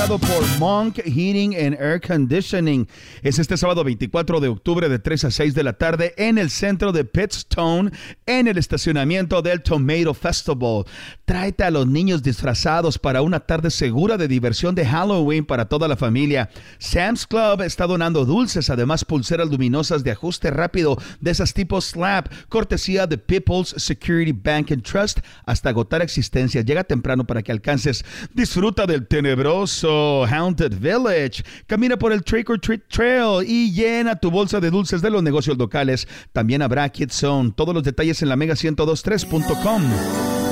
presentado por Monk Heating and Air Conditioning. Es este sábado 24 de octubre de 3 a 6 de la tarde en el centro de Pittston, en el estacionamiento del Tomato Festival. Tráete a los niños disfrazados para una tarde segura de diversión de Halloween para toda la familia. Sam's Club está donando dulces, además pulseras luminosas de ajuste rápido de esas tipo Slap, cortesía de People's Security Bank and Trust, hasta agotar existencias. Llega temprano para que alcances. Disfruta del tenebroso Haunted Village. Camina por el Trick or Treat Trail y llena tu bolsa de dulces de los negocios locales. También habrá Kids Zone. Todos los detalles en la mega1023.com.